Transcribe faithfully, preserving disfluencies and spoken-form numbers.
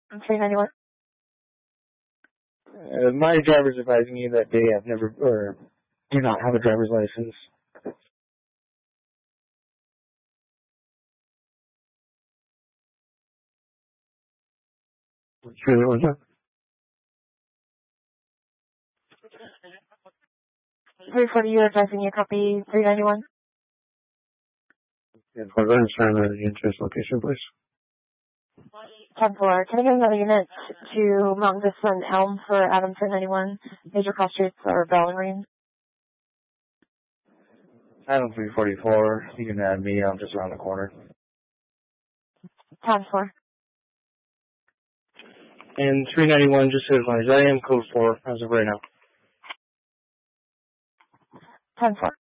three ninety-one. Uh, my driver's advising me that they have never, or do not have a driver's license. three ninety-one, sir. three forty, you're advising you copy three ninety-one. Yes, I'm going to sign the interest location, please. ten four, can I get another unit to Mount Vista and Elm for Adam three ninety-one? Major cross streets are Bell and Green. Adam three forty-four, you can add me, I'm just around the corner. ten four. And three ninety-one, just to advise, I am code four as of right now. ten four.